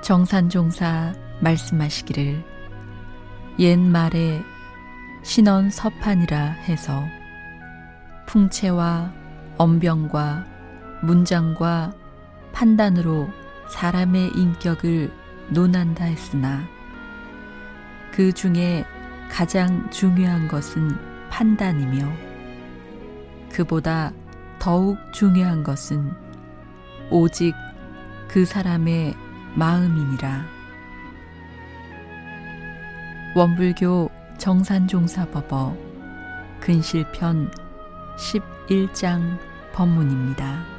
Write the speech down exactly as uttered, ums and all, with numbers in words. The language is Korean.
정산종사 말씀하시기를 옛말에 신언 서판이라 해서 풍채와 언병과 문장과 판단으로 사람의 인격을 논한다 했으나 그 중에 가장 중요한 것은 판단이며 그보다 더욱 중요한 것은 오직 그 사람의 마음이니라. 원불교 정산종사법어 근실편 십일 장 법문입니다.